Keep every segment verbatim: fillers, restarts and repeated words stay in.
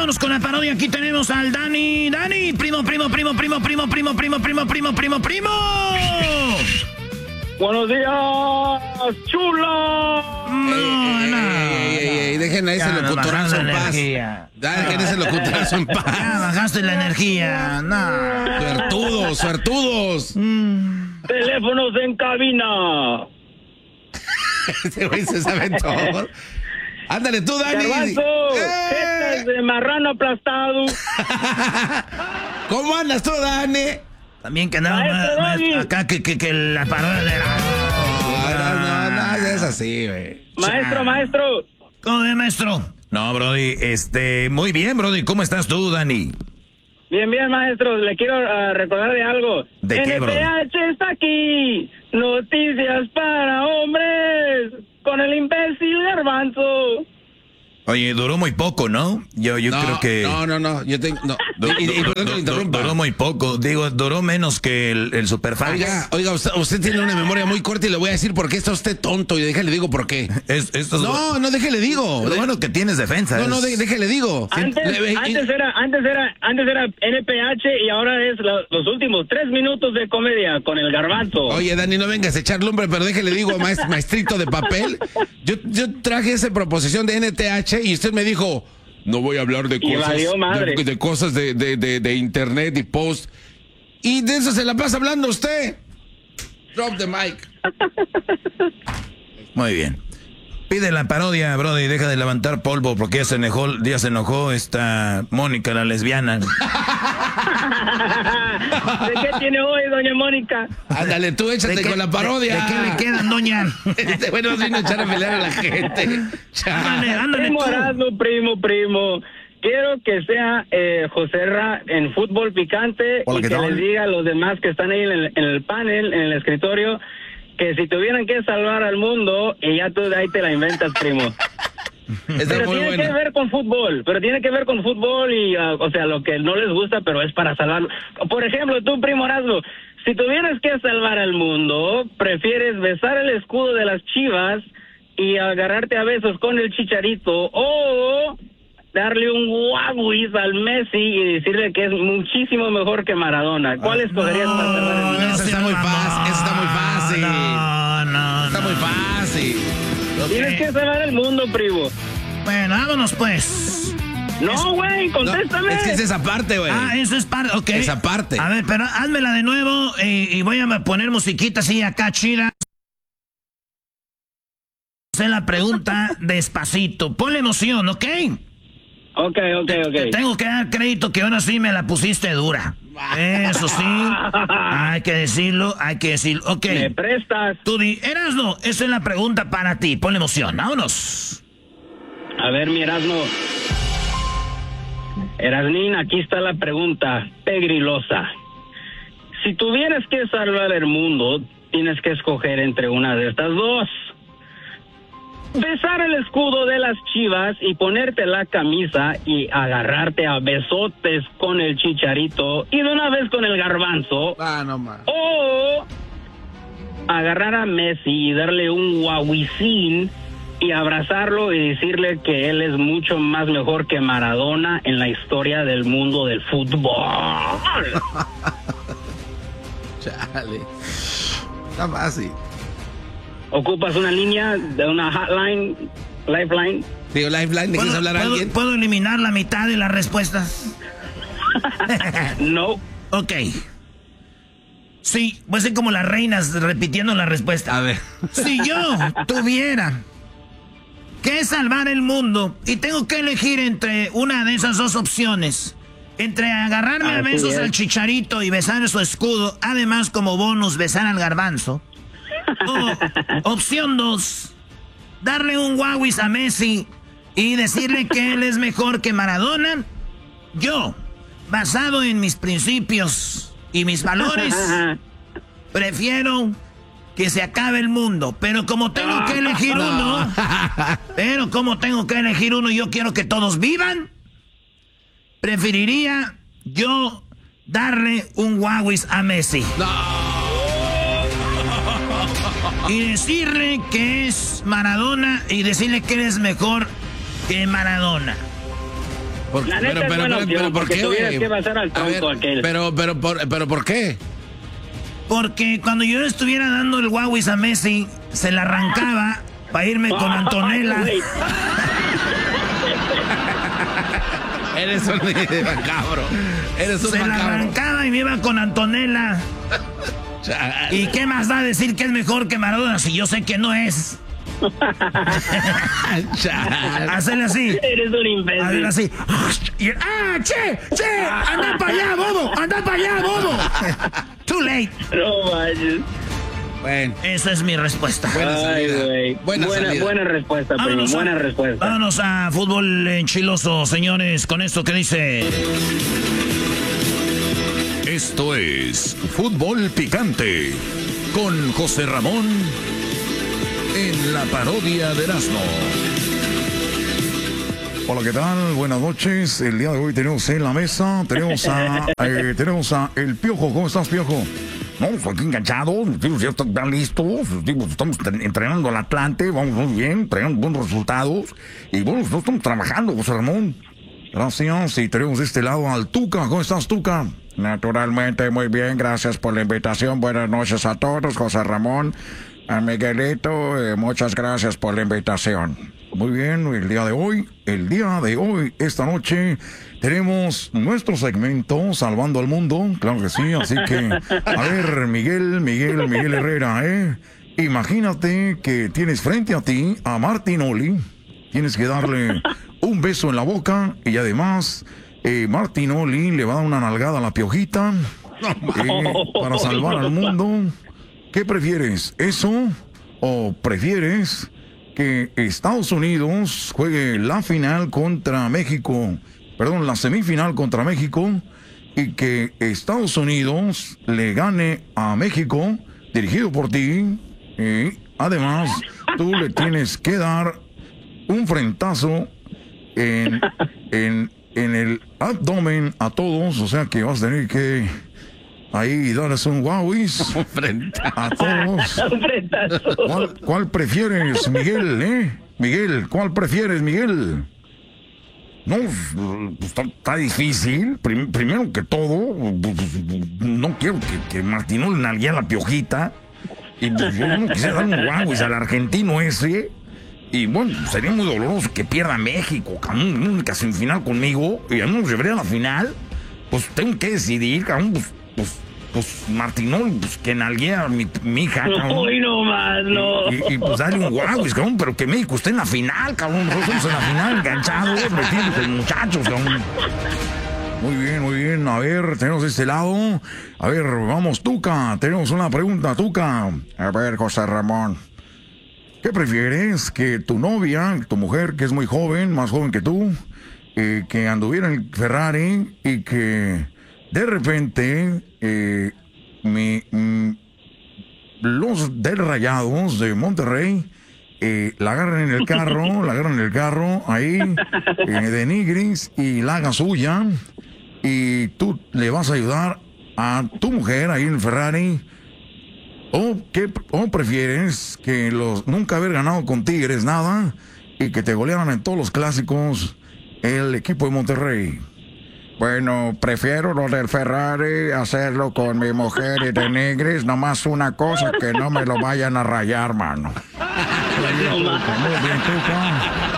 vámonos con la parodia. Aquí tenemos al Dani. Dani, primo, primo, primo, primo, primo, primo, primo, primo, primo, primo, primo. Buenos días, chulo. No, ey, no. Ey, ey, ey, dejen a ese locutorazo en paz. Dejen a ese locutorazo en paz. Ya bajaste la energía. No. Suertudos, suertudos. Mm. Teléfonos en cabina. Este güey se sabe todo. Ándale tú, Dani. Garbanzo, jetas de marrano aplastado. ¿Cómo andas tú, Dani? También que andaba Maestro ma- ma- Dani. acá que, que, que la parodia de... No, no, no, no, es así, güey. Maestro, maestro. ¿Cómo es, maestro? No, Brody, este... Muy bien, Brody. ¿Cómo estás tú, Dani? Bien, bien, maestro. Le quiero uh, recordar de algo. ¿De qué, N P H bro? está aquí. Noticias para hombres. Con el imbécil Garbanzo. Oye, duró muy poco, ¿no? Yo, yo no, creo que... No, no, no. Yo tengo. No. Du- Y, y- y du- perdón que du- le interrumpa. Duró muy poco. Digo, duró menos que el, el Superfax. Oiga, oiga, usted, usted tiene una memoria muy corta y le voy a decir por qué está usted tonto y déjale digo por qué. Es, esto es No, no, déjele digo. lo bueno que tienes defensa. No, no, es- de- déjele digo. Antes, Le- antes era, antes era, antes era N P H y ahora es la- los últimos tres minutos de comedia con el Garbanzo. Oye, Dani, no vengas a echar lumbre, pero déjele digo, maest- maestrito de papel. Yo, yo traje esa proposición de N T H y usted me dijo, no voy a hablar de Y cosas, valió madre. de, de cosas de, de, de, de internet y post. Y de eso se la pasa hablando usted. Drop the mic. Muy bien. Pide la parodia, Brody, y deja de levantar polvo porque ya se enojó, ya se enojó esta Mónica, la lesbiana. ¿De qué tiene hoy, doña Mónica? Ándale, tú échate ¿De qué- con la parodia. ¿De, de qué le quedan, doña? Este güey nos vino a echar a pelear a la gente. Chale. Ándale, ándale Primo tú. Erasmo, primo, primo. Quiero que sea eh, José Ra en fútbol picante. Hola, y ¿qué que tal? les diga a los demás que están ahí en el, en el panel, en el escritorio, que si tuvieran que salvar al mundo, y ya tú de ahí te la inventas, primo. Está Pero muy tiene buena. que ver con fútbol, pero tiene que ver con fútbol y, uh, o sea, lo que no les gusta, pero es para salvarlo. Por ejemplo, tú, primo Erasmo, si tuvieras que salvar al mundo, ¿prefieres besar el escudo de las Chivas y agarrarte a besos con el Chicharito o darle un guaguis al Messi y decirle que es muchísimo mejor que Maradona? ¿Cuál escogerías para salvar al mundo? Eso está seas muy mamón. fácil, eso está muy fácil. No, no, Está no. muy fácil. Tienes que salvar el mundo, primo. Bueno, vámonos pues. No, güey, No, contéstame. es que es esa parte, güey. Ah, eso es parte, ok. Esa parte. A ver, pero házmela de nuevo y, y voy a poner musiquita así acá chida. Hacer la pregunta despacito. Ponle emoción, ¿ok? Ok, ok, Te ok. tengo que dar crédito que ahora sí me la pusiste dura. Eso sí, hay que decirlo, hay que decirlo. Ok, Me prestas. tú di, Erasno, esa es la pregunta para ti. Ponle emoción, vámonos. A ver, mi Erasmo. Erasnín, aquí está la pregunta pegrilosa. Si tuvieras que salvar el mundo, tienes que escoger entre una de estas dos. Besar el escudo de las Chivas y ponerte la camisa y agarrarte a besotes con el Chicharito y de una vez con el Garbanzo. Ah, no más. O agarrar a Messi y darle un guaguicín y abrazarlo y decirle que él es mucho más mejor que Maradona en la historia del mundo del fútbol. Chale. Está fácil. ¿Ocupas una línea de una hotline, lifeline? Digo, Lifeline, ¿le quieres hablar a ¿puedo, alguien? ¿Puedo eliminar la mitad de las respuestas? No. Ok. Sí, voy a ser como las reinas repitiendo la respuesta. A ver. Si yo tuviera que salvar el mundo y tengo que elegir entre una de esas dos opciones, entre agarrarme a Así besos es. al Chicharito y besar su escudo, además como bonus besar al Garbanzo, o opción dos, darle un guauis a Messi y decirle que él es mejor que Maradona, yo, basado en mis principios y mis valores, prefiero que se acabe el mundo. Pero como tengo que elegir uno, pero como tengo que elegir uno y yo quiero que todos vivan, preferiría yo darle un guauis a Messi. Y decirle que es Maradona y decirle que eres mejor que Maradona. Por, La neta pero, es pero, buena pero, opción, pero, ¿por porque qué, tuvieras güey? que pasar al A tronco ver, aquel. Pero, pero, pero, pero, ¿por qué? Porque cuando yo estuviera dando el guauis a Messi, se la arrancaba para irme con Antonella. Ay, güey. Eres un macabro. Eres un Se la macabro. arrancaba y me iba con Antonella. ¿Y qué más da decir que es mejor que Maradona si yo sé que no es? Hacerle así. Eres un imbécil. Hacerle así. Y, ¡ah, che! ¡Che! ¡Anda para allá, bobo! ¡Anda para allá, bobo! Too late. No manches. Bueno, Esa es mi respuesta. buena Ay, salida. güey. Buena, buena, salida. buena respuesta, primo. Vámonos a- Buena respuesta. Vámonos a fútbol enchiloso, señores, con esto que dice. Esto es Fútbol Picante con José Ramón en la parodia de Erasmo. Hola, ¿qué tal? Buenas noches. El día de hoy tenemos en la mesa, tenemos a, eh, tenemos a El Piojo. ¿Cómo estás, Piojo? No, estoy aquí enganchado, los tíos ya están listos, los tíos estamos entrenando al Atlante, vamos muy bien, traemos buenos resultados, y bueno, nosotros estamos trabajando, José Ramón. Gracias, y tenemos de este lado al Tuca. ¿Cómo estás, Tuca? Naturalmente, muy bien, gracias por la invitación. Buenas noches a todos, José Ramón, a Miguelito, eh, muchas gracias por la invitación. Muy bien, el día de hoy, el día de hoy, esta noche, tenemos nuestro segmento Salvando al Mundo, claro que sí, así que, a ver, Miguel, Miguel, Miguel Herrera, ¿eh? Imagínate que tienes frente a ti a Martinoli, tienes que darle un beso en la boca y además, eh, Martinoli le va a dar una nalgada a la Piojita eh, para salvar al mundo. ¿Qué prefieres, eso o prefieres que Estados Unidos juegue la final contra México, perdón, la semifinal contra México, y que Estados Unidos le gane a México, dirigido por ti, y además tú le tienes que dar un frentazo en, en, en el abdomen a todos, o sea que vas a tener que ahí darles un guauis a todos. Un frentazo. ¿Cuál, ¿Cuál prefieres, Miguel, eh? Miguel, ¿cuál prefieres, Miguel? No, pues, está, está difícil. Prim- primero que todo, no quiero que, que Martinoli nalguee a la Piojita. Y pues, yo no quisiera dar un guauis al argentino ese. Y bueno, sería muy doloroso que pierda México, cabrón, una única semifinal conmigo. Y a mí nos llevaría a la final. Pues tengo que decidir, cabrón, pues, pues, pues Martinoli, pues que nalguee a mi, mi hija, cabrón. Uy, no más, no. Y, y, y, pues dale un guauis, cabrón, pero que México esté en la final, cabrón. Nosotros estamos en la final, enganchados, metidos con muchachos, cabrón. Muy bien, muy bien. A ver, tenemos de este lado. A ver, vamos, Tuca. Tenemos una pregunta, Tuca. A ver, José Ramón. ¿Qué prefieres? ¿Que tu novia, tu mujer, que es muy joven, más joven que tú, eh, que anduviera en el Ferrari y que de repente eh, mi, mm, los del Rayados de Monterrey eh, la agarran en el carro, la agarran en el carro ahí eh, de Nigris y la haga suya y tú le vas a ayudar a tu mujer ahí en el Ferrari? ¿O, qué, ¿O prefieres que los nunca haber ganado con Tigres nada y que te golearan en todos los clásicos el equipo de Monterrey? Bueno, prefiero lo del Ferrari, hacerlo con mi mujer y de Nigris, nomás una cosa, que no me lo vayan a rayar, mano. Muy bien, Tuca.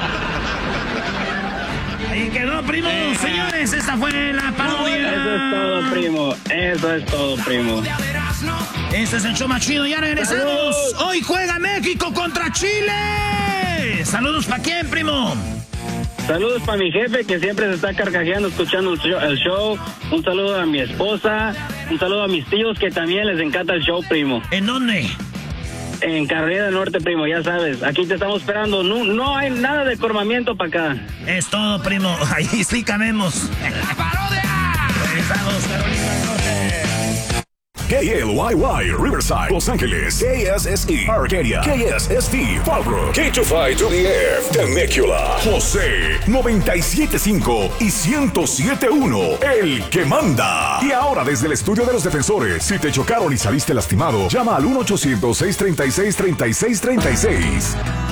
Ahí quedó, primo. Señores, esta fue la parodia. Eso es todo, primo. Eso es todo, primo. Este es el show más chido. Ya regresamos. Hoy juega México contra Chile. Saludos para quién, primo. Saludos para mi jefe que siempre se está carcajeando escuchando el show, el show. Un saludo a mi esposa. Un saludo a mis tíos que también les encanta el show, primo. ¿En dónde? En Carolina del Norte, primo, ya sabes. Aquí te estamos esperando. No, no hay nada de cormamiento para acá. Es todo, primo. Ahí sí cabemos. ¡La parodia! Regresamos, Carolina del Norte. K L Y Y, Riverside, Los Ángeles. K S S E, Arcadia. K S S T, Fallbrook. K two five to the Air, Temecula. José, noventa y siete punto cinco y ciento siete punto uno, el que manda. Y ahora desde el estudio de los defensores, si te chocaron y saliste lastimado, llama al uno ochocientos, seiscientos treinta y seis, treinta y seis treinta y seis.